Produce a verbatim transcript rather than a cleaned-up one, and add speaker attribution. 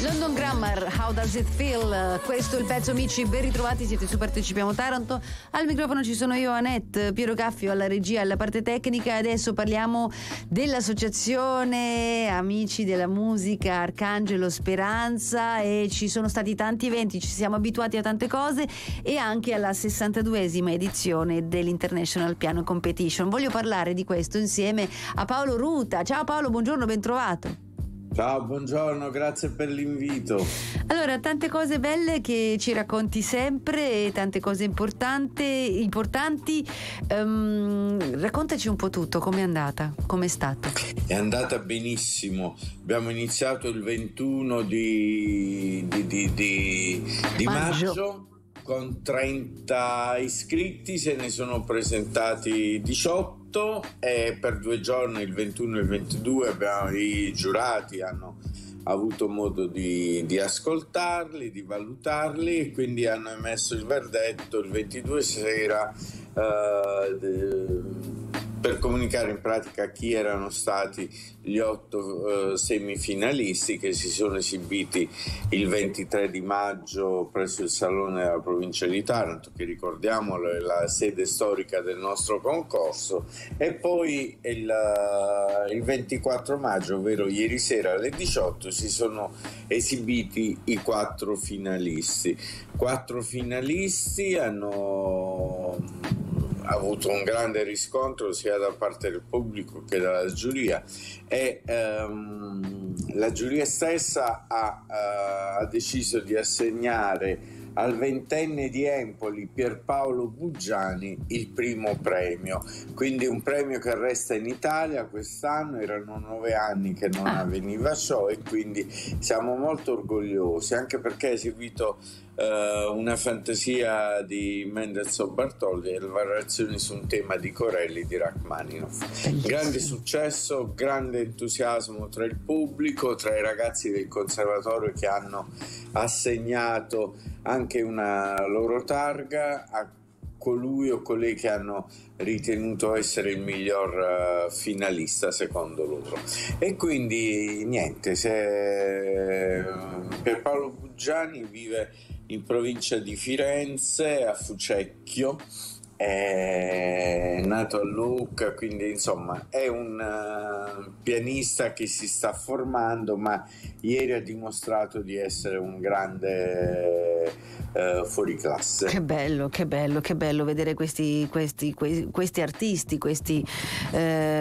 Speaker 1: London Grammar, How Does It Feel? Questo è il pezzo, amici, ben ritrovati, siete su Partecipiamo Taranto. Al microfono ci sono io, Annette, Piero Caffio alla regia, alla parte tecnica. Adesso parliamo dell'associazione Amici della Musica Arcangelo Speranza, e ci sono stati tanti eventi, ci siamo abituati a tante cose, e anche alla sessantaduesima edizione dell'International Piano Competition. Voglio parlare di questo insieme a Paolo Ruta. Ciao Paolo, buongiorno, ben trovato.
Speaker 2: Ciao, buongiorno, grazie per l'invito.
Speaker 1: Allora, tante cose belle che ci racconti sempre e tante cose importanti, importanti. Um, raccontaci un po' tutto, com'è andata, com'è stato?
Speaker 2: È andata benissimo, abbiamo iniziato il ventuno di, di, di, di, di maggio. maggio con trenta iscritti, se ne sono presentati diciotto e per due giorni, il ventuno e il ventidue, abbiamo, i giurati hanno avuto modo di, di ascoltarli, di valutarli, e quindi hanno emesso il verdetto il ventidue sera eh, de, per comunicare in pratica chi erano stati gli otto eh, semifinalisti che si sono esibiti il ventitré di maggio presso il Salone della Provincia di Taranto, che ricordiamo è la sede storica del nostro concorso, e poi il, il ventiquattro maggio, ovvero ieri sera alle diciotto, si sono esibiti i quattro finalisti. Quattro finalisti hanno avuto un grande riscontro sia da parte del pubblico che dalla giuria, e ehm, la giuria stessa ha, uh, ha deciso di assegnare al ventenne di Empoli Pierpaolo Buggiani il primo premio, quindi un premio che resta in Italia. Quest'anno erano nove anni che non avveniva ciò, e quindi siamo molto orgogliosi, anche perché ha eseguito uh, una fantasia di Mendelssohn Bartholdi e le variazioni su un tema di Corelli di Rachmaninoff. Grande successo, grande entusiasmo tra il pubblico, tra i ragazzi del conservatorio che hanno assegnato anche una loro targa a colui o colei che hanno ritenuto essere il miglior uh, finalista secondo loro. E quindi niente, se Pierpaolo Buggiani vive in provincia di Firenze, a Fucecchio, è nato a Lucca, quindi insomma è un uh, pianista che si sta formando, ma ieri ha dimostrato di essere un grande uh, fuoriclasse.
Speaker 1: Che bello, che bello, che bello vedere questi, questi, questi, questi artisti, questi eh,